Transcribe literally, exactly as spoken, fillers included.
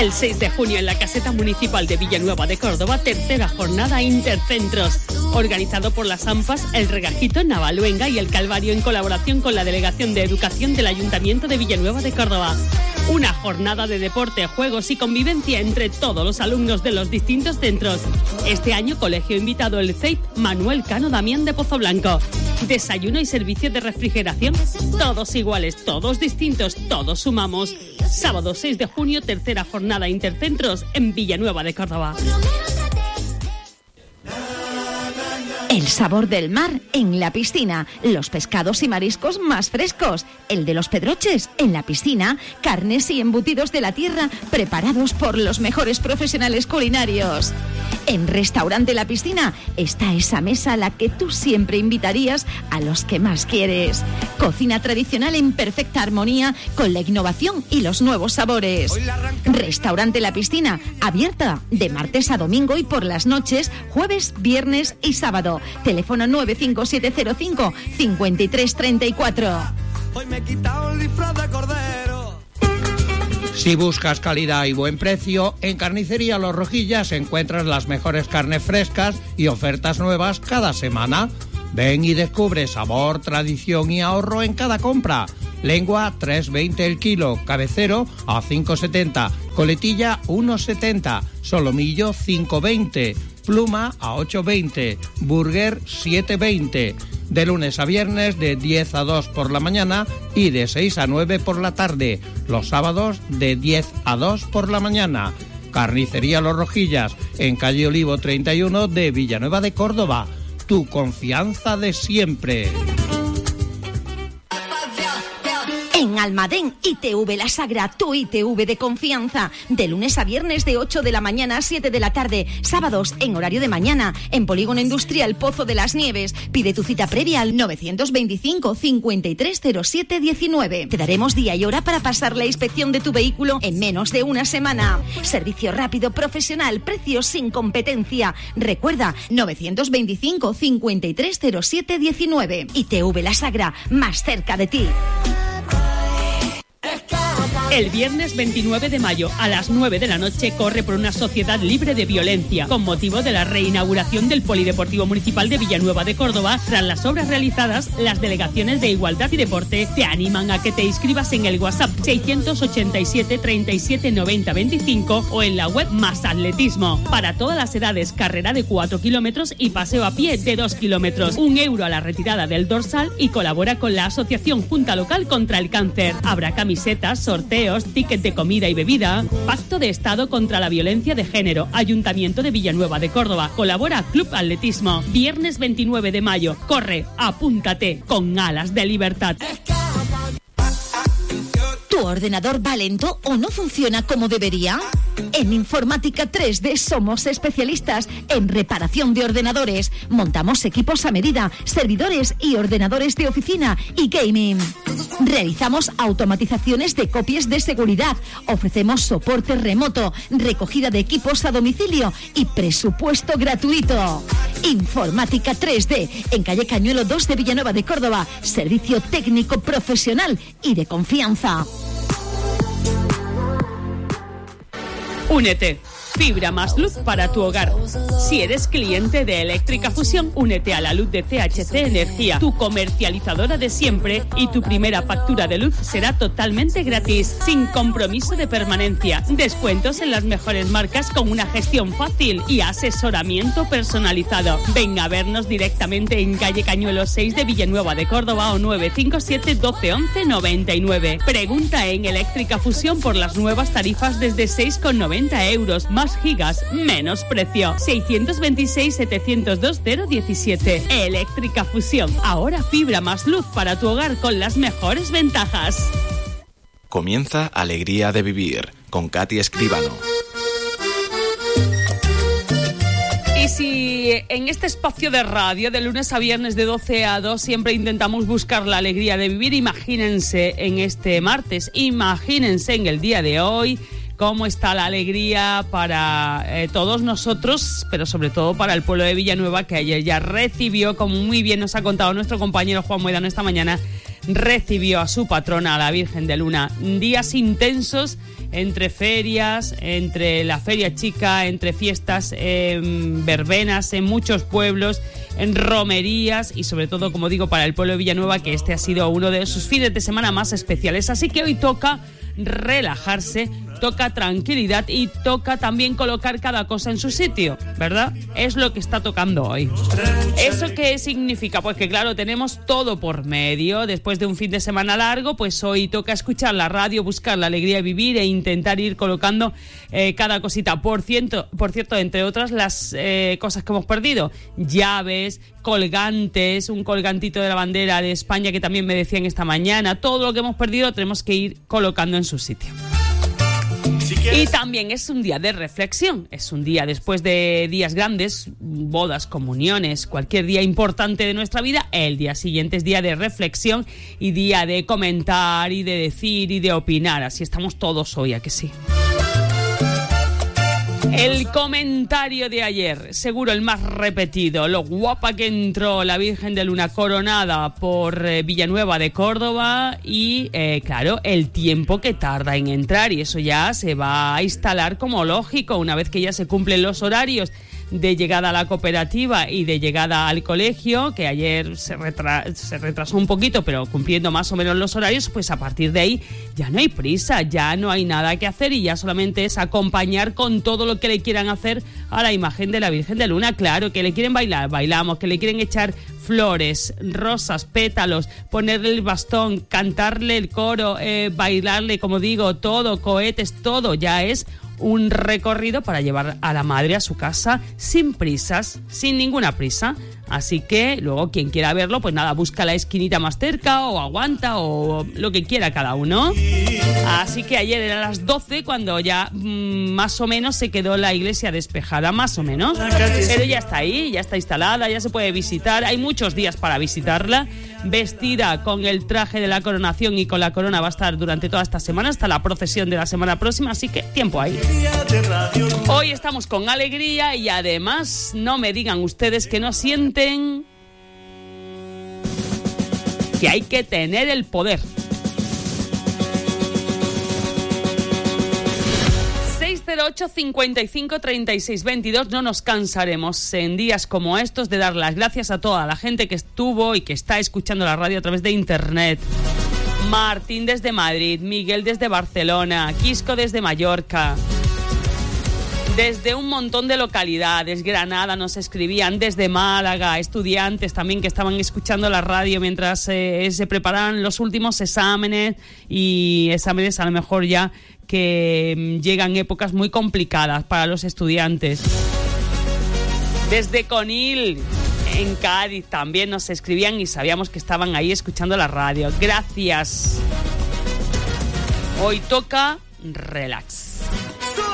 El seis de junio en la Caseta Municipal de Villanueva de Córdoba, tercera jornada Intercentros, organizado por las AMPAs, El Regajito, Navaluenga y El Calvario en colaboración con la Delegación de Educación del Ayuntamiento de Villanueva de Córdoba. Una jornada de deporte, juegos y convivencia entre todos los alumnos de los distintos centros. Este año, colegio invitado el C E I P Manuel Cano Damián de Pozoblanco. Desayuno y servicio de refrigeración. Todos iguales, todos distintos, todos sumamos. Sábado seis de junio, tercera jornada Intercentros en Villanueva de Córdoba. El sabor del mar en la piscina, los pescados y mariscos más frescos, el de los pedroches en la piscina, carnes y embutidos de la tierra preparados por los mejores profesionales culinarios. En Restaurante La Piscina está esa mesa a la que tú siempre invitarías a los que más quieres. Cocina tradicional en perfecta armonía con la innovación y los nuevos sabores. Restaurante La Piscina, abierta de martes a domingo y por las noches, jueves, viernes y sábado. Teléfono nueve cinco siete cero cinco cinco tres tres cuatro. Hoy me he quitado el disfraz de cordero. Si buscas calidad y buen precio, en Carnicería Los Rojillas encuentras las mejores carnes frescas y ofertas nuevas cada semana. Ven y descubre sabor, tradición y ahorro en cada compra. Lengua tres veinte el kilo, cabecero a cinco setenta, coletilla uno setenta, solomillo cinco veinte, pluma a ocho veinte, burger siete veinte. De lunes a viernes de diez a dos por la mañana y de seis a nueve por la tarde. Los sábados de diez a dos por la mañana. Carnicería Los Rojillas, en calle Olivo treinta y uno de Villanueva de Córdoba. Tu confianza de siempre. En Almadén, I T V La Sagra, tu I T V de confianza. De lunes a viernes de ocho de la mañana a siete de la tarde. Sábados en horario de mañana. En Polígono Industrial Pozo de las Nieves. Pide tu cita previa al novecientos veinticinco cincuenta y tres cero siete diecinueve. Te daremos día y hora para pasar la inspección de tu vehículo en menos de una semana. Servicio rápido, profesional, precios sin competencia. Recuerda, novecientos veinticinco cincuenta y tres cero siete diecinueve. I T V La Sagra, más cerca de ti. El viernes veintinueve de mayo a las nueve de la noche corre por una sociedad libre de violencia con motivo de la reinauguración del Polideportivo Municipal de Villanueva de Córdoba. Tras las obras realizadas, las delegaciones de Igualdad y Deporte te animan a que te inscribas en el WhatsApp seiscientos ochenta y siete treinta y siete noventa veinticinco o en la web Más Atletismo. Para todas las edades, carrera de cuatro kilómetros y paseo a pie de dos kilómetros. Un euro a la retirada del dorsal y colabora con la Asociación Junta Local contra el Cáncer. Habrá camisetas, sorteos, ticket de comida y bebida. Pacto de Estado contra la Violencia de Género, Ayuntamiento de Villanueva de Córdoba. Colabora Club Atletismo. Viernes veintinueve de mayo. Corre, apúntate con alas de libertad. ¿Tu ordenador va lento o no funciona como debería? En Informática tres D somos especialistas en reparación de ordenadores. Montamos equipos a medida, servidores y ordenadores de oficina y gaming. Realizamos automatizaciones de copias de seguridad. Ofrecemos soporte remoto, recogida de equipos a domicilio y presupuesto gratuito. Informática tres D, en calle Cañuelo dos de Villanueva de Córdoba. Servicio técnico profesional y de confianza. Únete. Fibra más luz para tu hogar. Si eres cliente de Eléctrica Fusión, únete a la luz de C H C Energía, tu comercializadora de siempre, y tu primera factura de luz será totalmente gratis, sin compromiso de permanencia. Descuentos en las mejores marcas con una gestión fácil y asesoramiento personalizado. Ven a vernos directamente en calle Cañuelo seis de Villanueva de Córdoba o nueve cinco siete doce once noventa y nueve. Pregunta en Eléctrica Fusión por las nuevas tarifas desde seis con noventa euros. Más gigas, menos precio. seiscientos veintiséis setecientos dos cero diecisiete. Eléctrica Fusión. Ahora fibra más luz para tu hogar con las mejores ventajas. Comienza Alegría de Vivir con Katy Escribano. Y si en este espacio de radio de lunes a viernes de doce a dos siempre intentamos buscar la alegría de vivir, imagínense en este martes, imagínense en el día de hoy cómo está la alegría para eh, todos nosotros, pero sobre todo para el pueblo de Villanueva, que ayer ya recibió, como muy bien nos ha contado nuestro compañero Juan Moedano esta mañana, recibió a su patrona, a la Virgen de Luna. Días intensos entre ferias, entre la feria chica, entre fiestas, eh, verbenas en muchos pueblos, en romerías y sobre todo, como digo, para el pueblo de Villanueva, que este ha sido uno de sus fines de semana más especiales. Así que hoy toca relajarse, toca tranquilidad y toca también colocar cada cosa en su sitio, ¿verdad? Es lo que está tocando hoy. ¿Eso qué significa? Pues que claro, tenemos todo por medio. Después de un fin de semana largo, pues hoy toca escuchar la radio, buscar la alegría de vivir e intentar ir colocando eh, cada cosita. Por cierto, por cierto, entre otras las eh, cosas que hemos perdido, llaves, colgantes, un colgantito de la bandera de España que también me decían esta mañana. Todo lo que hemos perdido lo tenemos que ir colocando en su sitio. Y también es un día de reflexión, es un día después de días grandes, bodas, comuniones, cualquier día importante de nuestra vida, el día siguiente es día de reflexión y día de comentar y de decir y de opinar, así estamos todos hoy, ¿a que sí? El comentario de ayer, seguro el más repetido, lo guapa que entró la Virgen de Luna coronada por eh, Villanueva de Córdoba y, eh, claro, el tiempo que tarda en entrar, y eso ya se va a instalar como lógico una vez que ya se cumplen los horarios de llegada a la cooperativa y de llegada al colegio, que ayer se, retra- se retrasó un poquito, pero cumpliendo más o menos los horarios, pues a partir de ahí ya no hay prisa, ya no hay nada que hacer y ya solamente es acompañar con todo lo que le quieran hacer a la imagen de la Virgen de Luna. Claro, que le quieren bailar, bailamos, que le quieren echar flores, rosas, pétalos, ponerle el bastón, cantarle el coro, eh, bailarle, como digo, todo, cohetes, todo, ya es un recorrido para llevar a la madre a su casa sin prisas, sin ninguna prisa. Así que luego quien quiera verlo, pues nada, busca la esquinita más cerca o aguanta o lo que quiera cada uno. Así que ayer eran las doce cuando ya mmm, más o menos se quedó la iglesia despejada, más o menos. Pero ya está ahí, ya está instalada, ya se puede visitar. Hay muchos días para visitarla. Vestida con el traje de la coronación y con la corona va a estar durante toda esta semana, hasta la procesión de la semana próxima, así que tiempo ahí. Hoy estamos con alegría y además no me digan ustedes que no sienten que hay que tener el poder. seis cero ocho, cincuenta y cinco, treinta y seis, veintidós. No nos cansaremos en días como estos de dar las gracias a toda la gente que estuvo y que está escuchando la radio a través de internet. Martín desde Madrid, Miguel desde Barcelona, Quisco desde Mallorca, desde un montón de localidades. Granada nos escribían, desde Málaga, estudiantes también que estaban escuchando la radio mientras eh, se preparaban los últimos exámenes y exámenes a lo mejor ya que llegan épocas muy complicadas para los estudiantes. Desde Conil, en Cádiz, también nos escribían y sabíamos que estaban ahí escuchando la radio. Gracias. Hoy toca relax.